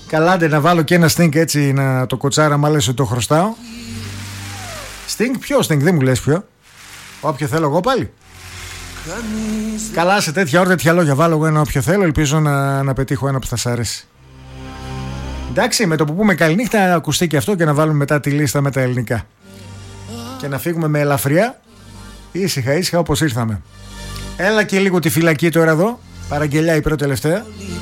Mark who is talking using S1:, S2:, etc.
S1: Καλάντε να βάλω και ένα Sting έτσι να το κοτσάρα, μ' λες ότι το χρωστάω. Sting, ποιο Sting, δεν μου λες ποιο. Όποιο θέλω εγώ πάλι. Καλά, σε τέτοια ώρα, τέτοια λόγια. Βάλω εγώ ένα όποιο θέλω. Ελπίζω να πετύχω ένα που θα σ' αρέσει. Εντάξει, με το που πούμε καληνύχτα, ακουστεί και αυτό και να βάλουμε μετά τη λίστα με τα ελληνικά. Και να φύγουμε με ελαφριά, ήσυχα ήσυχα όπως ήρθαμε. Έλα και λίγο τη φυλακή τώρα εδώ. Παραγγελιά η πρώτη τελευταία.